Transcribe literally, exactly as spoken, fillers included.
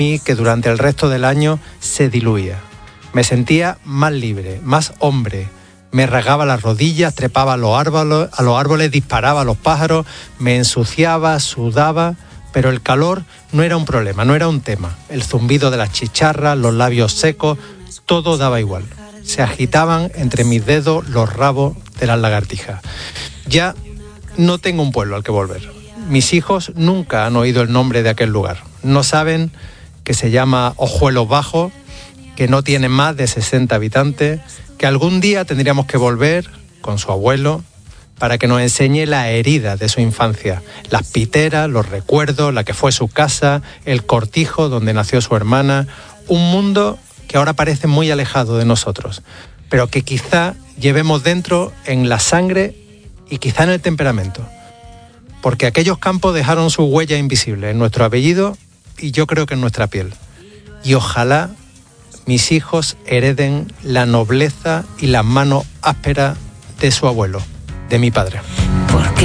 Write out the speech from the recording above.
Y que durante el resto del año se diluía. Me sentía más libre, más hombre. Me rasgaba las rodillas, trepaba a los árboles, a los árboles, disparaba a los pájaros, me ensuciaba, sudaba, pero el calor no era un problema, no era un tema. El zumbido de las chicharras, los labios secos, todo daba igual. Se agitaban entre mis dedos los rabos de las lagartijas. Ya no tengo un pueblo al que volver. Mis hijos nunca han oído el nombre de aquel lugar. No saben que se llama Ojuelos Bajos, que no tiene más de sesenta habitantes, que algún día tendríamos que volver con su abuelo para que nos enseñe las heridas de su infancia, las piteras, los recuerdos, la que fue su casa, el cortijo donde nació su hermana, un mundo que ahora parece muy alejado de nosotros, pero que quizá llevemos dentro en la sangre y quizá en el temperamento, porque aquellos campos dejaron su huella invisible en nuestro apellido y yo creo que en nuestra piel. Y ojalá mis hijos hereden la nobleza y las manos ásperas de su abuelo, de mi padre.